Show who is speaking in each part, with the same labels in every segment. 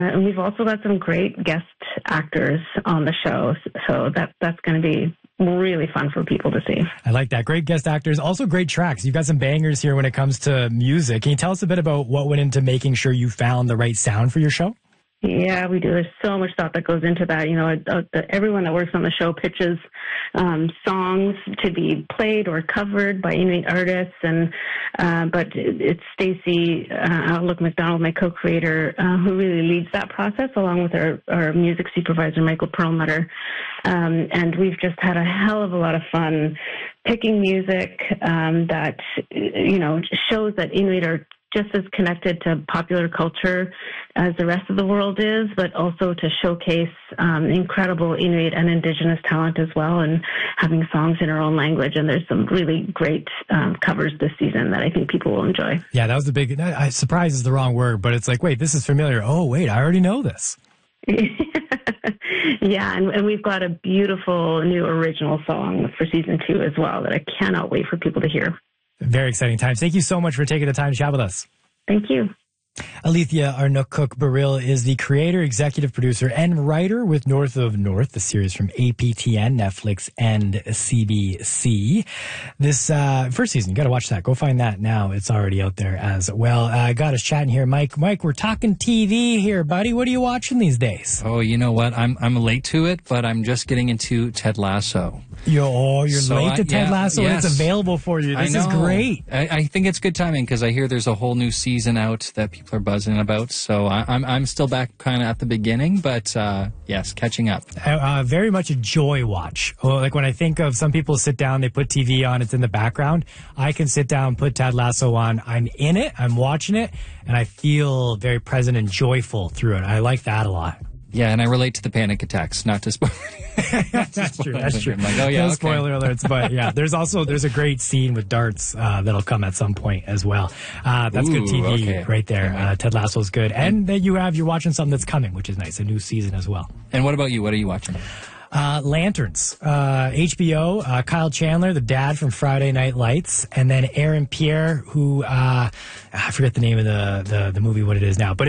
Speaker 1: And we've also got some great guest actors on the show, so that's going to be really fun for people to see.
Speaker 2: I like that. Great guest actors, also great tracks. You've got some bangers here when it comes to music. Can you tell us a bit about what went into making sure you found the right sound for your show?
Speaker 1: Yeah, we do. There's so much thought that goes into that. You know, everyone that works on the show pitches songs to be played or covered by Inuit artists, but it's Stacey Outlook McDonald, my co-creator, who really leads that process, along with our music supervisor, Michael Perlmutter. And we've just had a hell of a lot of fun picking music that, you know, shows that Inuit are just as connected to popular culture as the rest of the world is, but also to showcase incredible Inuit and Indigenous talent as well, and having songs in our own language. And there's some really great covers this season that I think people will enjoy.
Speaker 2: Yeah, that was the big, surprise is the wrong word, but it's like, wait, this is familiar. Oh, wait, I already know this.
Speaker 1: Yeah, and we've got a beautiful new original song for season 2 as well that I cannot wait for people to hear.
Speaker 2: Very exciting times. Thank you so much for taking the time to chat with us.
Speaker 1: Thank you.
Speaker 2: Alethea Arnook-Cook-Baril is the creator, executive producer, and writer with North of North, the series from APTN, Netflix, and CBC. This first season, you got to watch that. Go find that now. It's already out there as well. I got us chatting here. Mike, we're talking TV here, buddy. What are you watching these days?
Speaker 3: Oh, you know what? I'm late to it, but I'm just getting into Ted Lasso.
Speaker 2: You're late to Ted Lasso,
Speaker 3: yes.
Speaker 2: and it's available for you. This is great.
Speaker 3: I think it's good timing because I hear there's a whole new season out that people are buzzing about. So I'm still back kind of at the beginning, but yes, catching up.
Speaker 2: Very much a joy watch. Like when I think of some people sit down, they put TV on, it's in the background. I can sit down, put Ted Lasso on. I'm in it, I'm watching it, and I feel very present and joyful through it. I like that a lot.
Speaker 3: Yeah, and I relate to the panic attacks, not to spoil.
Speaker 2: That's true. I'm
Speaker 3: like, oh yeah,
Speaker 2: no spoiler alerts, but yeah, there's a great scene with darts that'll come at some point as well. That's good TV right there. Ted Lasso's good, and then you're watching something that's coming, which is nice, a new season as well.
Speaker 3: And what about you? What are you watching?
Speaker 2: Lanterns, HBO, Kyle Chandler, the dad from Friday Night Lights, and then Aaron Pierre, who, I forget the name of the movie, what it is now, but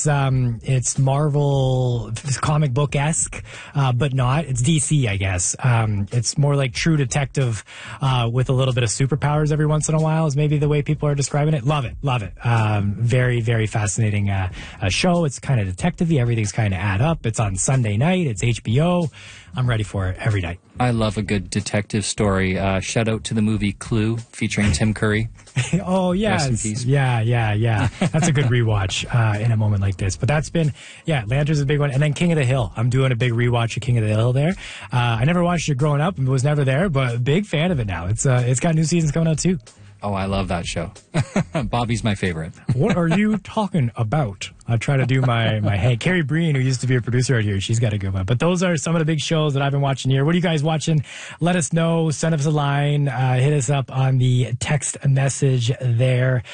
Speaker 2: it's Marvel, it's comic book-esque, but not. It's DC, I guess. It's more like True Detective, with a little bit of superpowers every once in a while is maybe the way people are describing it. Love it. Very, very fascinating, show. It's kind of detective-y. Everything's kind of add up. It's on Sunday night. It's HBO. I'm ready for it every night.
Speaker 3: I love a good detective story. Shout out to the movie Clue featuring Tim Curry.
Speaker 2: Oh, yes.
Speaker 3: Rest in peace.
Speaker 2: Yeah. That's a good rewatch in a moment like this. But that's been, Lanterns is a big one. And then King of the Hill. I'm doing a big rewatch of King of the Hill there. I never watched it growing up and was never there, but a big fan of it now. It's got new seasons coming out too.
Speaker 3: Oh, I love that show. Bobby's my favorite.
Speaker 2: What are you talking about? I'll try to do my hey, Carrie Breen, who used to be a producer out here, she's got a good one. But those are some of the big shows that I've been watching here. What are you guys watching? Let us know. Send us a line. Hit us up on the text message there.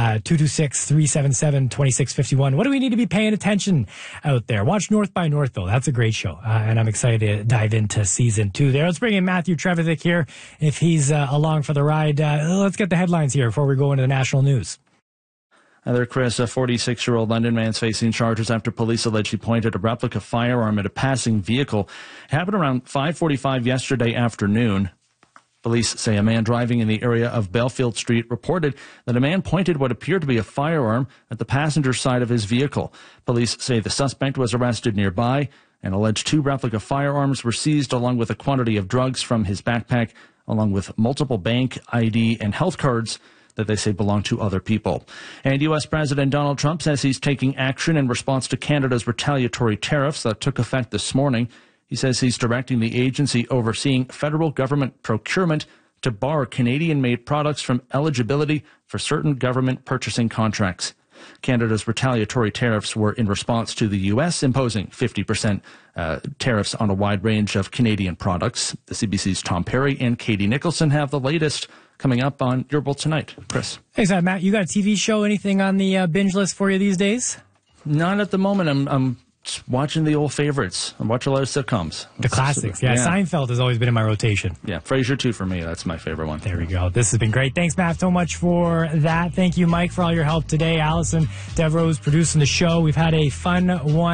Speaker 2: 226-377-2651. What do we need to be paying attention out there? Watch North by North, though. That's a great show. And I'm excited to dive into season 2 there. Let's bring in Matthew Trevithick here. If he's along for the ride, let's get the headlines here before we go into the national news.
Speaker 4: There, Chris, a 46-year-old London man's facing charges after police allege he pointed a replica firearm at a passing vehicle. It happened around 5:45 yesterday afternoon. Police say a man driving in the area of Belfield Street reported that a man pointed what appeared to be a firearm at the passenger side of his vehicle. Police say the suspect was arrested nearby, and alleged 2 replica firearms were seized along with a quantity of drugs from his backpack, along with multiple bank, ID, and health cards that they say belong to other people. And U.S. President Donald Trump says he's taking action in response to Canada's retaliatory tariffs that took effect this morning. He says he's directing the agency overseeing federal government procurement to bar Canadian-made products from eligibility for certain government purchasing contracts. Canada's retaliatory tariffs were in response to the U.S. imposing 50% tariffs on a wide range of Canadian products. The CBC's Tom Perry and Katie Nicholson have the latest coming up on Your World Tonight. Chris.
Speaker 2: Hey, so Matt, you got a TV show, anything on the binge list for you these days?
Speaker 4: Not at the moment. I'm watching the old favorites. I watch a lot of sitcoms.
Speaker 2: The classics. Yeah, Seinfeld has always been in my rotation.
Speaker 4: Yeah, Frasier too for me. That's my favorite one.
Speaker 2: There we go. This has been great. Thanks, Matt, so much for that. Thank you, Mike, for all your help today. Allison Devereux producing the show. We've had a fun one.